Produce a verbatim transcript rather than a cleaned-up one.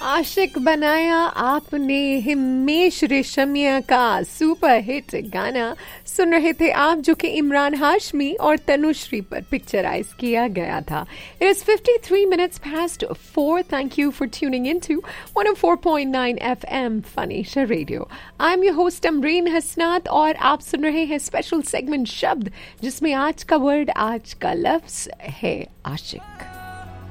आशिक बनाया आपने हिमेश रेशमिया का सुपर हिट गाना सुन रहे थे आप, जो कि इमरान हाशमी और तनुश्री पर पिक्चराइज किया गया था. It is fifty-three minutes past four. Thank you for tuning into one oh four point nine F M Fanisha Radio. I'm your host Amreen Hasnaat और आप सुन रहे हैं स्पेशल सेगमेंट शब्द, जिसमें आज का वर्ड, आज का लफ्ज है आशिक.